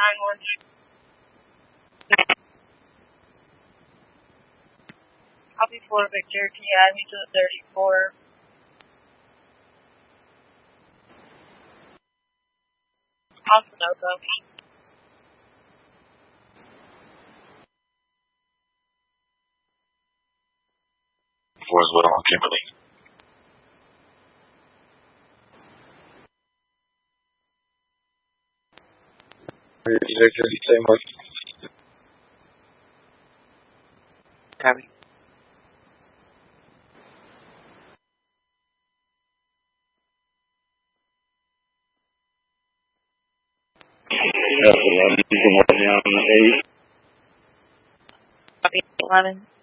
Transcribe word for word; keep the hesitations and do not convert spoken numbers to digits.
nine one. Copy four Victor, can you add me to the thirty-four? Alpha Nova. Four as well on Kimberly. Victor, same one. Copy. That's eleven. You can hold me on the eight. Copy eleven.